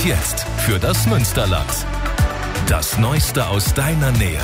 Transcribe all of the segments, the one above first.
Und jetzt für das Münsterland. Das Neueste aus deiner Nähe.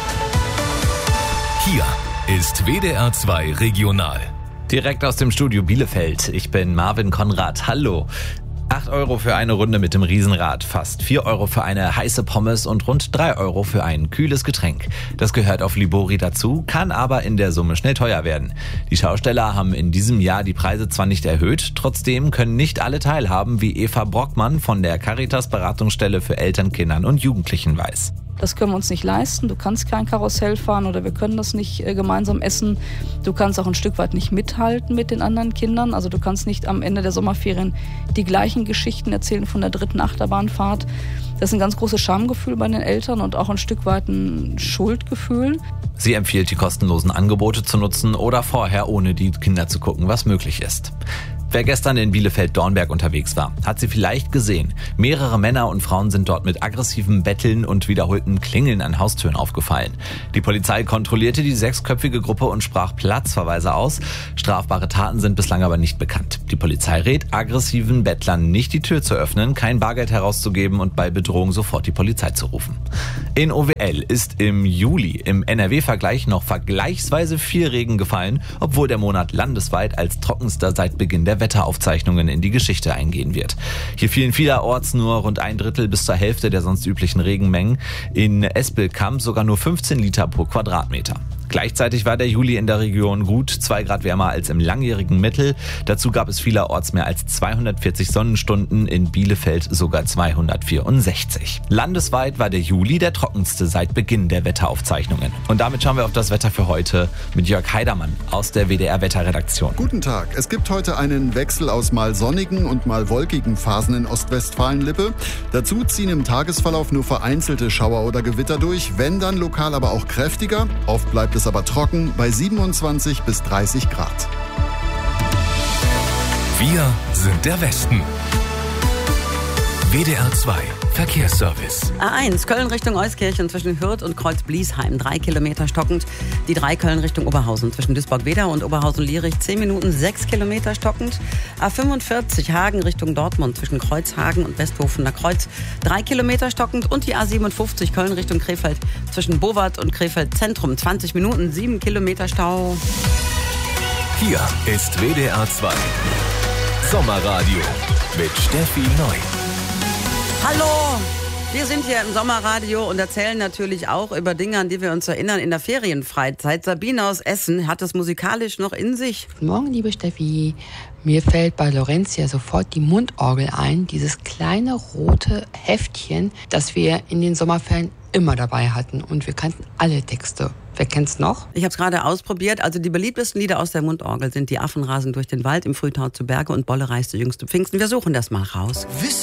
Hier ist WDR 2 Regional. Direkt aus dem Studio Bielefeld. Ich bin Marvin Konrad. Hallo. 8 Euro für eine Runde mit dem Riesenrad, fast 4 Euro für eine heiße Pommes und rund 3 Euro für ein kühles Getränk. Das gehört auf Libori dazu, kann aber in der Summe schnell teuer werden. Die Schausteller haben in diesem Jahr die Preise zwar nicht erhöht, trotzdem können nicht alle teilhaben, wie Eva Brockmann von der Caritas Beratungsstelle für Eltern, Kindern und Jugendlichen weiß. Das können wir uns nicht leisten. Du kannst kein Karussell fahren oder wir können das nicht gemeinsam essen. Du kannst auch ein Stück weit nicht mithalten mit den anderen Kindern. Also du kannst nicht am Ende der Sommerferien die gleichen Geschichten erzählen von der 3. Achterbahnfahrt. Das ist ein ganz großes Schamgefühl bei den Eltern und auch ein Stück weit ein Schuldgefühl. Sie empfiehlt, die kostenlosen Angebote zu nutzen oder vorher ohne die Kinder zu gucken, was möglich ist. Wer gestern in Bielefeld-Dornberg unterwegs war, hat sie vielleicht gesehen. Mehrere Männer und Frauen sind dort mit aggressivem Betteln und wiederholten Klingeln an Haustüren aufgefallen. Die Polizei kontrollierte die 6-köpfige Gruppe und sprach Platzverweise aus. Strafbare Taten sind bislang aber nicht bekannt. Die Polizei rät aggressiven Bettlern nicht die Tür zu öffnen, kein Bargeld herauszugeben und bei Bedrohung sofort die Polizei zu rufen. In OWL ist im Juli im NRW-Vergleich noch vergleichsweise viel Regen gefallen, obwohl der Monat landesweit als trockenster seit Beginn der Wetteraufzeichnungen in die Geschichte eingehen wird. Hier fielen vielerorts nur rund 1/3 bis zur Hälfte der sonst üblichen Regenmengen. In Espelkamp sogar nur 15 Liter pro Quadratmeter. Gleichzeitig war der Juli in der Region gut 2 Grad wärmer als im langjährigen Mittel. Dazu gab es vielerorts mehr als 240 Sonnenstunden, in Bielefeld sogar 264. Landesweit war der Juli der trockenste seit Beginn der Wetteraufzeichnungen. Und damit schauen wir auf das Wetter für heute mit Jörg Heidermann aus der WDR-Wetterredaktion. Guten Tag. Es gibt heute einen Wechsel aus mal sonnigen und mal wolkigen Phasen in Ostwestfalen-Lippe. Dazu ziehen im Tagesverlauf nur vereinzelte Schauer oder Gewitter durch, wenn dann lokal aber auch kräftiger. Oft bleibt es aber trocken bei 27 bis 30 Grad. Wir sind der Westen. WDR 2 Verkehrsservice. A1 Köln Richtung Euskirchen zwischen Hürth und Kreuz-Bliesheim 3 Kilometer stockend. Die 3 Köln Richtung Oberhausen zwischen Duisburg-Wedau und Oberhausen-Lierich 10 Minuten 6 Kilometer stockend. A45 Hagen Richtung Dortmund zwischen Kreuzhagen und Westhofener Kreuz 3 Kilometer stockend. Und die A57 Köln Richtung Krefeld zwischen Bowart und Krefeld Zentrum 20 Minuten 7 Kilometer Stau. Hier ist WDR 2 Sommerradio mit Steffi Neu. Hallo! Wir sind hier im Sommerradio und erzählen natürlich auch über Dinge, an die wir uns erinnern in der Ferienfreizeit. Sabine aus Essen hat es musikalisch noch in sich. Guten Morgen, liebe Steffi. Mir fällt bei Laurentia sofort die Mundorgel ein, dieses kleine rote Heftchen, das wir in den Sommerferien immer dabei hatten. Und wir kannten alle Texte. Wer kennt's noch? Ich habe es gerade ausprobiert. Also die beliebtesten Lieder aus der Mundorgel sind Die Affen rasen durch den Wald, Im Frühtau zu Berge und Bolle reiste jüngste Pfingsten. Wir suchen das mal raus.